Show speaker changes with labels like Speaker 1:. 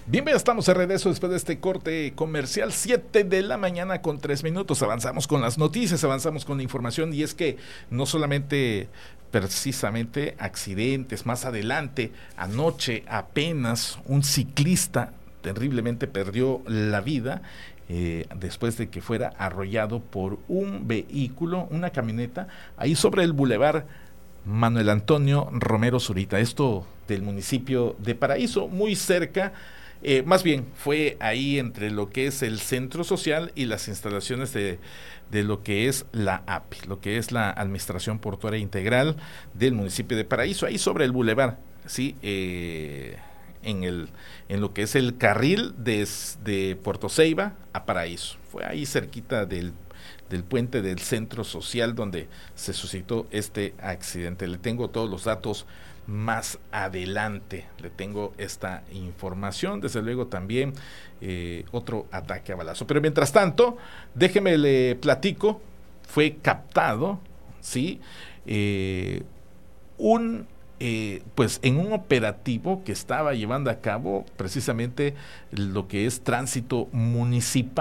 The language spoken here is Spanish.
Speaker 1: Bien, ya estamos de regreso después de este corte comercial, 7 de la mañana con 3 minutos. Avanzamos con las noticias, avanzamos con la información y es que no solamente precisamente accidentes, más adelante, anoche apenas un ciclista terriblemente perdió la vida después de que fuera arrollado por un vehículo, una camioneta, ahí sobre el bulevar Manuel Antonio Romero Zurita, esto del municipio de Paraíso, muy cerca. Más bien fue ahí entre lo que es el centro social y las instalaciones de lo que es la API, lo que es la Administración Portuaria Integral del municipio de Paraíso, ahí sobre el bulevar, ¿sí? En lo que es el carril de Puerto Ceiba a Paraíso. Fue ahí cerquita del puente del centro social donde se suscitó este accidente. Le tengo todos los datos más adelante, le tengo esta información, desde luego también otro ataque a balazo. Pero mientras tanto, déjeme le platico, fue captado, ¿sí? Un pues en un operativo que estaba llevando a cabo precisamente lo que es tránsito municipal